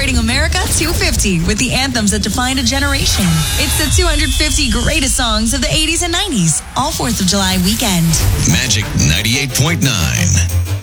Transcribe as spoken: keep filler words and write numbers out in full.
celebrating America two fifty with the anthems that defined a generation. It's the two hundred fifty greatest songs of the eighties and nineties, all fourth of July weekend. Magic ninety-eight point nine.